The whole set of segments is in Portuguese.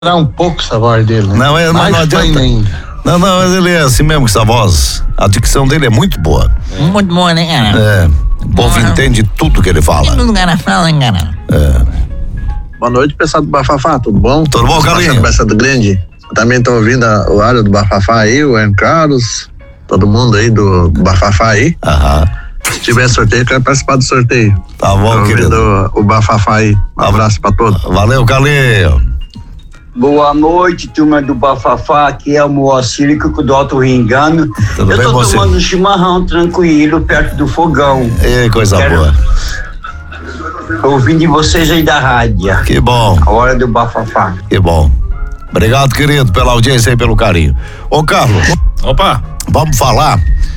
Dá um pouco essa voz dele, né? Não, não adianta. Não, mas ele é assim mesmo com essa voz. A dicção dele é muito boa. Muito boa, né, cara? É. O povo entende tudo que ele fala. Tudo o cara fala, hein, cara? É. Boa noite, pessoal do Bafafá, tudo bom? Tudo bom, Carlinhos? Do Grande. Também tô ouvindo o área do Bafafá aí, o N. Carlos, todo mundo aí do Bafafá aí. Aham. Se tiver sorteio, eu quero participar do sorteio. Tá bom, tô querido. Ouvindo o Bafafá aí. Um abraço pra todos. Valeu, Carlinhos. Boa noite, turma do Bafafá, aqui é o Moacir do Alto Ringano. Tudo eu bem, tô você? tomando um chimarrão tranquilo, perto do fogão. Ei, coisa boa. Ouvindo vocês aí da rádio. Que bom. A hora do Bafafá. Que bom. Obrigado, querido, pela audiência e pelo carinho. Ô, Carlos. Opa. Vamos falar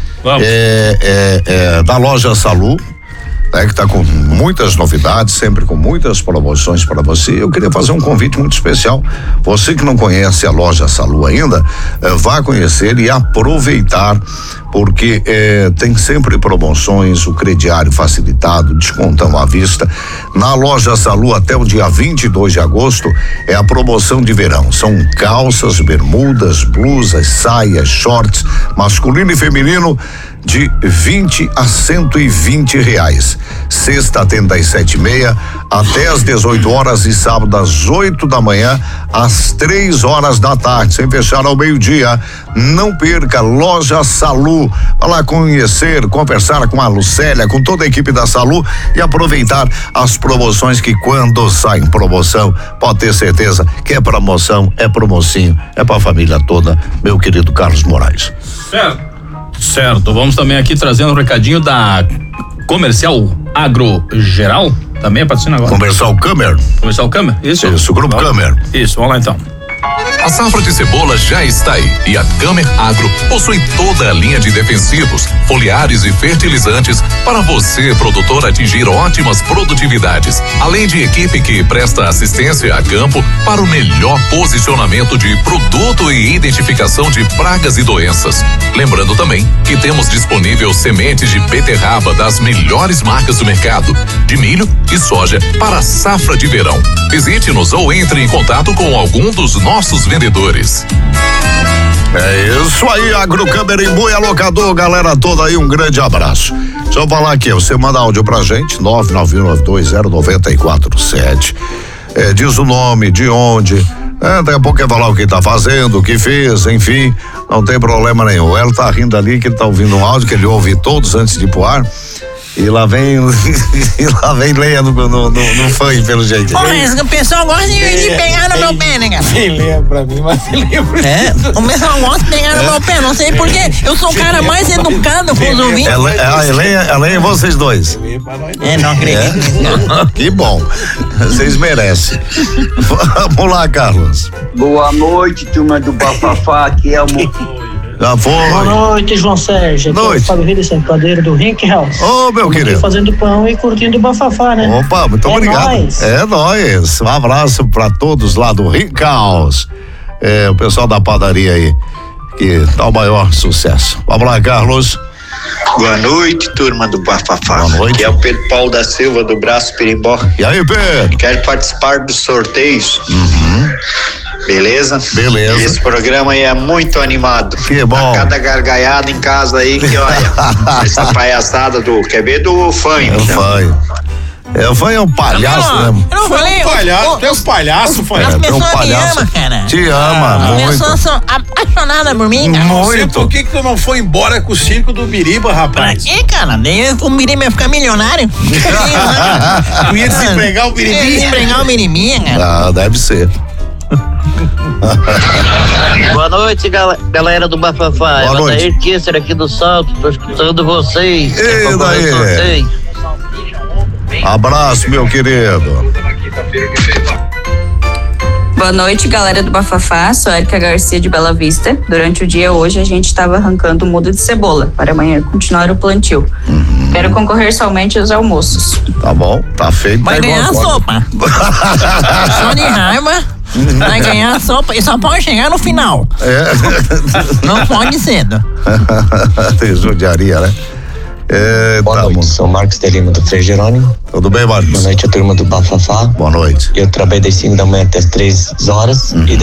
da loja Salu, né, que está com muitas novidades, sempre com muitas promoções para você. Eu queria fazer um convite muito especial. Você que não conhece a loja Salu ainda, vá conhecer e aproveitar, porque tem sempre promoções, o crediário facilitado, descontão à vista. Na loja Salu, até o dia 22 de agosto, é a promoção de verão. São calças, bermudas, blusas, saias, shorts, masculino e feminino, de 20 a 120 reais. Sexta tem das 7h30 até às 18 horas e sábado das 8 da manhã às 3 horas da tarde, sem fechar ao meio-dia. Não perca, loja Salu. Vá lá conhecer, conversar com a Lucélia, com toda a equipe da Salu e aproveitar as promoções que quando sai em promoção, pode ter certeza que é promoção, é promocinho, é pra família toda, meu querido Carlos Moraes. Certo, vamos também aqui trazendo um recadinho da Comercial Agro Geral, também é patrocínio agora. Comercial Câmara. Comercial Câmara? Isso, Grupo Câmara. Isso, vamos lá então. A safra de cebola já está aí e a Câmara Agro possui toda a linha de defensivos, foliares e fertilizantes para você, produtor, atingir ótimas produtividades. Além de equipe que presta assistência a campo para o melhor posicionamento de produto e identificação de pragas e doenças. Lembrando também que temos disponível sementes de beterraba das melhores marcas do mercado, de milho e soja para a safra de verão. Visite-nos ou entre em contato com algum dos nossos vendedores. É isso aí, Agrocâmara em Boia Locador, galera toda aí, um grande abraço. Deixa eu falar aqui, você manda áudio pra gente, 991920947. Diz o nome, de onde, daqui a pouco quer falar o que tá fazendo, o que fez, enfim, não tem problema nenhum. O Hélio tá rindo ali que ele tá ouvindo um áudio que ele ouve todos antes de ir pro ar. E lá vem lenha no fã, pelo jeito. Pô, mas o pessoal gosta de pegar no meu pé, né, cara? Sem lenha pra mim, mas sem lenha pra mim. O pessoal gosta de pegar no meu pé, não sei porquê. Eu sou o cara mais educado com os ouvintes. A lenha é vocês dois. Não acredito nisso. Que bom. Vocês merecem. Vamos lá, Carlos. Boa noite, turma do Bafafá, aqui é o Já foi. Boa noite, João Sérgio. Aqui é o Fábio Ribeiro, padeiro do Rink House. Ô, meu querido. Fazendo pão e curtindo o Bafafá, né? Opa, muito obrigado. Nóis. É nóis. Um abraço pra todos lá do Rink House. O pessoal da padaria aí, que tá o maior sucesso. Vamos lá, Carlos. Boa noite, turma do Bafafá. Boa noite. Aqui é o Pedro Paulo da Silva, do Braço Perimbó. E aí, Pedro? Quero participar dos sorteios. Beleza? Beleza. Esse programa aí é muito animado. Que bom. A cada gargalhada em casa aí, que olha, essa palhaçada quer ver do Fanho. O Fanho é um palhaço, né? Eu não falei. Tu é um palhaço, Fanho. As É um pessoas me palhaço. amam, cara. Te ama, As muito. pessoas são apaixonadas por mim, cara. Não sei Muito. por que tu não foi embora com o circo do Biriba, Pra rapaz? quê, cara? Daí o Birima ia ficar milionário. Tu ia desempregar o Biribinha? Ia desempregar o Biriminha, cara. Ah, deve ser. Boa noite, galera do Bafafá. Boa noite. Daí Kisser aqui do Salto, tô escutando vocês. E daí? Abraço, meu querido. Boa noite, galera do Bafafá. Sou Érica Garcia de Bela Vista. Durante o dia hoje a gente estava arrancando muda de cebola para amanhã continuar o plantio. Quero concorrer somente aos almoços. Tá bom, tá feito. Vai tá ganhar a igual sopa. Só de raiva. Vai ganhar a sopa e só pode chegar no final. Não pode cedo. Tem judiaria, né? Boa noite, sou Marcos de Lima do Frei Jerônimo. Tudo bem, Marcos? Boa noite, a turma do Bafafá. Boa noite. Eu trabalhei das 5 da manhã até as 3 horas e